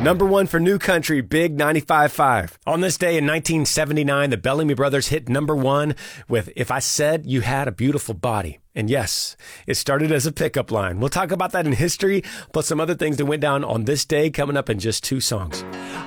Number one for New Country, Big 95.5. On this day in 1979, the Bellamy Brothers hit number one with If I Said You Had a Beautiful Body. And yes, it started as a pickup line. We'll talk about that in history, plus some other things that went down on this day coming up in just two songs.